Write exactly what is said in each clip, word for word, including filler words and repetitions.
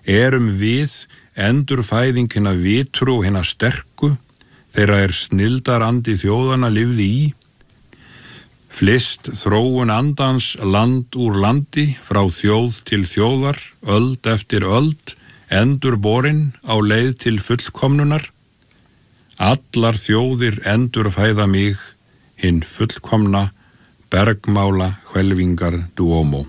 Erum við endurfæðing hinna vitru og hinna sterku, þeirra er snilldarandi þjóðana lifði í? Flist þróun andans land úr landi, frá þjóð til þjóðar, öld eftir öld, endur borin á leið til fullkomnunar? Allar þjóðir endurfæða mig, hinn fullkomna, bergmála hvelfingar duomo.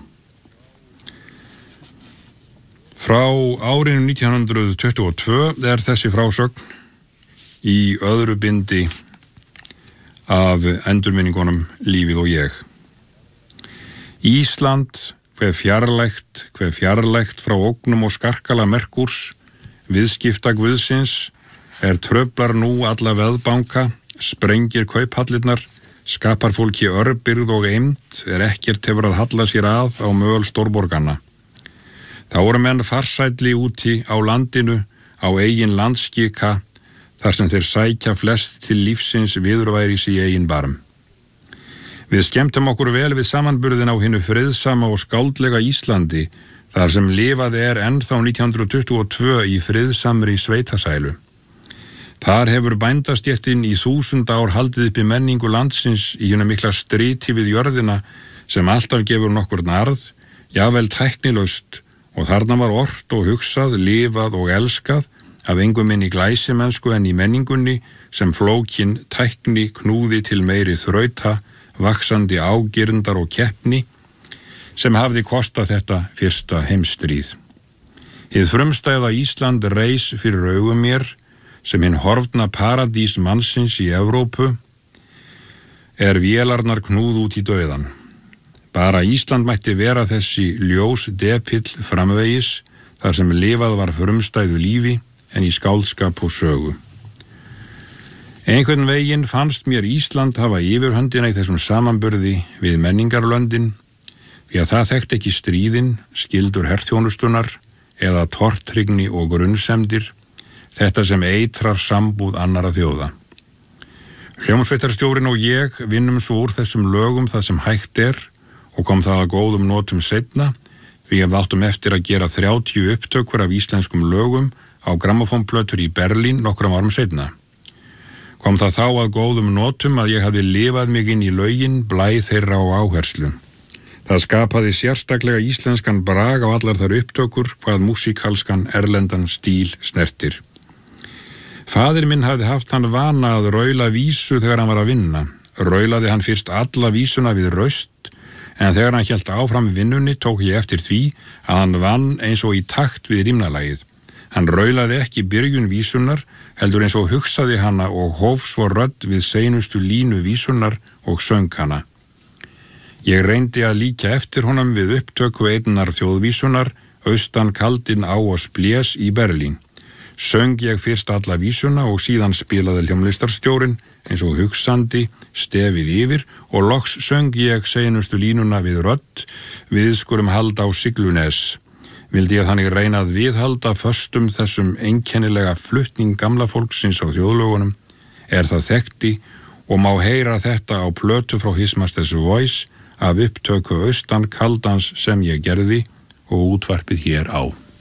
Frá árinu nítján hundruð tuttugu og tvö er þessi frásögn í öðru bindi af endurminningunum Lífið og ég. Ísland, hve fjarlægt, hve fjarlægt frá ógnum og skarkala Merkúrs, viðskipta guðsins, er tröflar nú alla veðbanka, sprengir kauphallirnar, skapar fólki örbirgð og eymd, er ekkert hefur að halla sér að á möl stórborganna. Þá voru menn farsælli úti á landinu, á eigin landskika, þar sem þeir sækja flest til lífsins viðurværis í eigin barm. Við skemmtum okkur vel við samanburðin á hinu friðsama og skáldlega Íslandi, þar sem lifað er ennþá nítján hundruð tuttugu og tvö í friðsamri sveitasælu. Þar hefur bændastéttin í þúsund ár haldið uppi menningu landsins í hinu mikla striti við jörðina sem alltaf gefur nokkurn arð, jafnvel tæknilaust, og þarna var ort og hugsað, lifað og elskað af engum minni glæsimennsku en í menningunni sem flókin tækni knúði til meiri þrauta, vaxandi ágirndar og keppni sem hafði kostað þetta fyrsta heimsstríð. Hið frumstæða Ísland reis fyrir augum mér sem hinn horfna paradís mannsins í Evrópu er vélarnar knúð út í dauðan. Bara Ísland mætti vera þessi ljós depill framvegis þar sem lifað var frumstæðu lífi en í skáldskap og sögu. Einhvern veginn fannst mér Ísland hafa yfirhöndina í þessum samanburði við menningarlöndin, því að það þekkti ekki stríðin, skildur herþjónustunar eða tortryggni og grunnsemdir, þetta sem eitrar sambúð annarra þjóða. Hljómsveitarstjórinn og ég vinnum svo úr þessum lögum það sem hægt er og kom það að góðum notum seinna, því að við áttum eftir að gera þrjátíu upptökur af íslenskum lögum á grammófónplötur í Berlín nokkrum árum seinna. Kom það þá að góðum notum að ég hafði lifað mig inn í lögin, blæð þeirra og áherslu. Það skapaði sérstaklega íslenskan brag á allar þar upptökur hvað músíkalskan erlendan stíl snertir. Faðir minn hafði haft hann vana að raula vísu þegar hann var að vinna. Raulaði hann fyrst alla vísuna við raust, en þegar hann hélt áfram vinnunni tók ég eftir því að hann vann eins og í takt við rímnalagið. Hann raulaði ekki byrjun vísunar, heldur eins og hugsaði hana og hóf svo rödd við seinustu línu vísunar og söng hana. Ég reyndi að líka eftir honum við upptöku einnar þjóðvísunar, austan kaldinn á og splés í Berlín. Söng ég fyrst alla vísuna og síðan spilaði hljómlistarstjórinn eins og hugsandi, stefið yfir og loks söng ég seinustu línuna við rödd, við skulum halda á Siglunes. Vildi ég þannig reyna að viðhalda föstum þessum einkennilega flutning gamla fólksins á þjóðlögunum, er það þekkti og má heyra þetta á plötu frá His Master's Voice af upptöku austan kaldans sem ég gerði og útvarpið hér á.